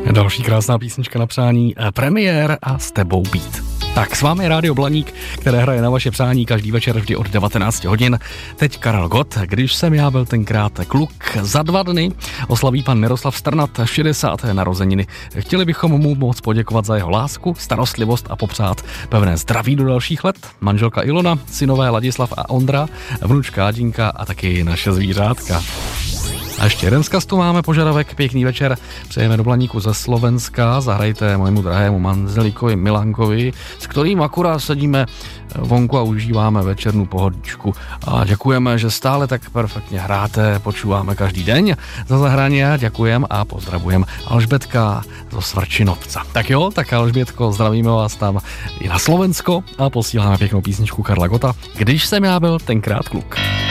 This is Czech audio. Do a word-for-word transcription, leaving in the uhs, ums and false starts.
Další krásná písnička na přání, premiér a S tebou být. Tak s vámi je Rádio Blaník, které hraje na vaše přání každý večer vždy od devatenáct hodin. Teď Karel Gott, když jsem já byl tenkrát kluk. Za dva dny oslaví pan Miroslav Strnad šedesáté narozeniny. Chtěli bychom mu moc poděkovat za jeho lásku, starostlivost a popřát pevné zdraví do dalších let. Manželka Ilona, synové Ladislav a Ondra, vnučka Adinka a taky naše zvířátka. A ještě jeden vzkaz tu máme, požadavek, pěkný večer, přejeme do Blaníku ze Slovenska, zahrajte mojemu drahému manželíkovi Milankovi, s kterým akurát sedíme vonku a užíváme večernou pohodičku. A děkujeme, že stále tak perfektně hráte, počúváme každý den za zahraně, děkujem a pozdravujem Alžbětka zo Svrčinovca. Tak jo, tak Alžbětko, zdravíme vás tam i na Slovensko a posíláme pěknou písničku Karla Gotta, když jsem já byl tenkrát kluk.